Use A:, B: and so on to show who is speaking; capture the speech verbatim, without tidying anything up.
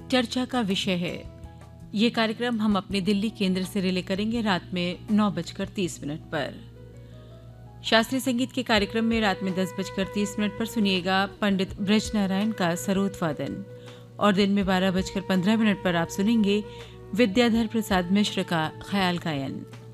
A: चर्चा का विषय है। ये कार्यक्रम हम अपने दिल्ली केंद्र से रिले करेंगे रात में नौ बजकर तीस मिनट पर। शास्त्रीय संगीत के कार्यक्रम में रात में दस बजकर तीस मिनट पर सुनिएगा पंडित ब्रज नारायण का सरोद वादन और दिन में बारह बजकर पंद्रह मिनट पर आप सुनेंगे विद्याधर प्रसाद मिश्र का ख्याल गायन।